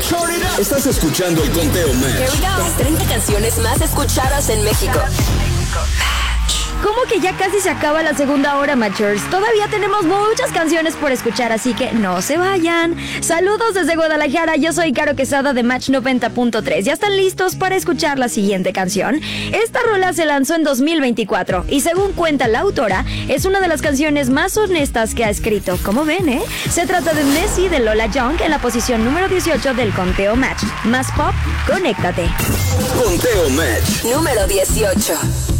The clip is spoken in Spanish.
Estás escuchando el Conteo Match. Las 30 canciones más escuchadas en México. ¿Cómo que ya casi se acaba la segunda hora, Matchers? Todavía tenemos muchas canciones por escuchar, así que no se vayan. Saludos desde Guadalajara, yo soy Caro Quesada de Match 90.3. ¿Ya están listos para escuchar la siguiente canción? Esta rola se lanzó en 2024 y según cuenta la autora, es una de las canciones más honestas que ha escrito. ¿Cómo ven, eh? Se trata de Messi de Lola Young en la posición número 18 del Conteo Match. Más pop, conéctate. Conteo Match. Número 18.